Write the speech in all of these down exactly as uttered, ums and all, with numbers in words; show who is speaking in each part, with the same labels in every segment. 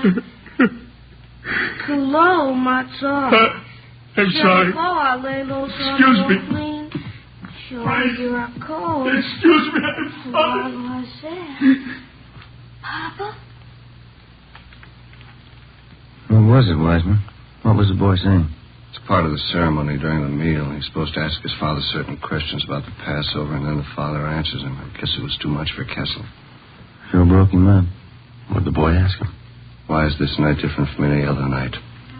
Speaker 1: Hello, Matzo.
Speaker 2: Uh, I'm sorry. Excuse me. Excuse me, I'm sorry.
Speaker 1: Papa?
Speaker 3: What was it, Wiseman? What was the boy saying?
Speaker 4: It's part of the ceremony during the meal. He's supposed to ask his father certain questions about the Passover, and then the father answers him. I guess it was too much for Kessel.
Speaker 3: Sure broke him up. What'd the boy ask him?
Speaker 4: Why is this night different from any other night?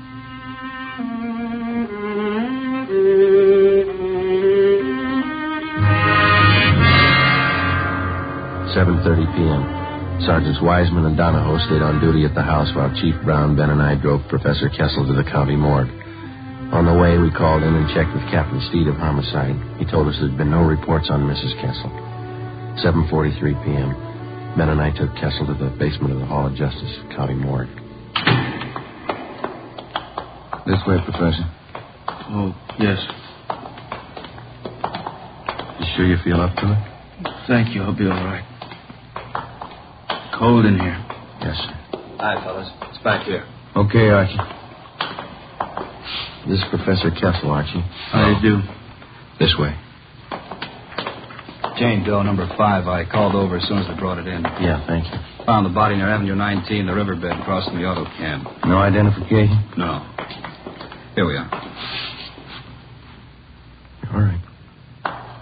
Speaker 3: seven thirty p.m. Sergeants Wiseman and Donahoe stayed on duty at the house while Chief Brown, Ben, and I drove Professor Kessel to the county morgue. On the way, we called in and checked with Captain Steed of Homicide. He told us there'd been no reports on Missus Kessel. seven forty-three p.m. Ben and I took Kessel to the basement of the Hall of Justice, county morgue. This way, Professor.
Speaker 5: Oh, yes.
Speaker 3: You sure you feel up to it?
Speaker 5: Thank you. I'll be all right. Cold in here.
Speaker 3: Yes, sir.
Speaker 4: Hi, fellas. It's back here.
Speaker 3: Okay, Archie. This is Professor Kessel, Archie.
Speaker 5: How do you do?
Speaker 3: This way.
Speaker 6: Jane Doe, number five. I called over as soon as they brought it in.
Speaker 3: Yeah, thank you.
Speaker 6: Found the body near Avenue nineteen, the riverbed, crossing the auto camp.
Speaker 3: No identification?
Speaker 6: No. Here we are.